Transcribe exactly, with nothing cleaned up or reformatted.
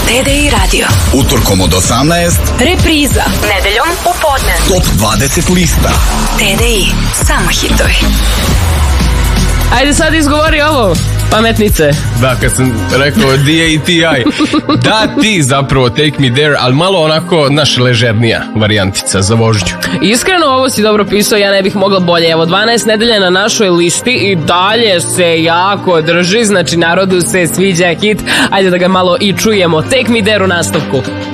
T D I radio. Utorkom od osamnaest. Repriza. Nedeljom u podne. Top dvadeset lista. T D I. Samo hitovi. Ajde sad izgovori ovo, pametnice. Da, kad sam rekao D A T I. Da, ti zapravo Take Me There, ali malo onako naša ležernija varijantica za vožđu. Iskreno, ovo si dobro pisao, ja ne bih mogla bolje. Evo, dvanaest nedelja na našoj listi i dalje se jako drži, znači narodu se sviđa hit. Ajde da ga malo i čujemo. Take Me There u nastavku.